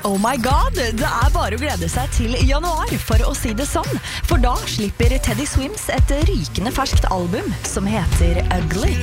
Oh my god, det bare å glede seg til januar, for å si det sånn. For da slipper Teddy Swims et rykende ferskt album som heter Ugly.